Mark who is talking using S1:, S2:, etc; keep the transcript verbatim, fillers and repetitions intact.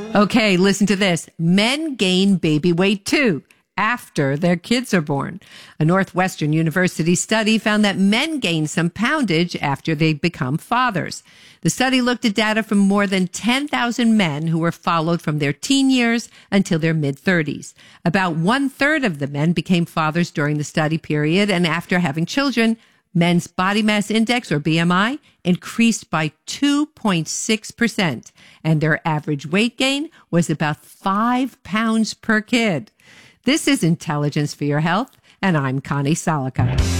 S1: Okay, listen to this. Men gain baby weight too after their kids are born. A Northwestern University study found that men gain some poundage after they become fathers. The study looked at data from more than ten thousand men who were followed from their teen years until their mid-thirties. About one-third of the men became fathers during the study period, and after having children, men's body mass index, or B M I, increased by two point six percent, and their average weight gain was about five pounds per kid. This is Intelligence for Your Health, and I'm Connie Salica.